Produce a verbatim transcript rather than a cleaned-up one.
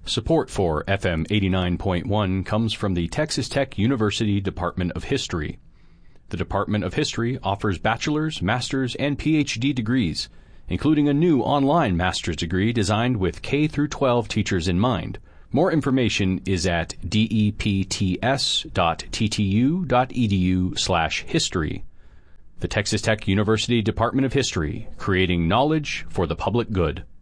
Support for F M eighty-nine point one comes from the Texas Tech University Department of History. The Department of History offers bachelor's, master's, and P H D degrees, including a new online master's degree designed with K through twelve teachers in mind. More information is at depts.ttu.edu slash history. The Texas Tech University Department of History, creating knowledge for the public good.